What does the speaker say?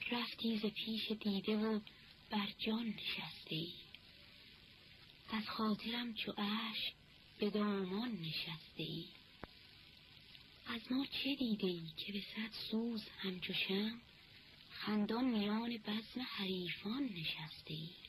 رفتی ز پیش دیده و بر جان نشستی. از خاطرم چو اشک به دامان نشستی. از ما چه دیدی که به صد سوز همچو شمع خندان میان بزم حریفان نشستی.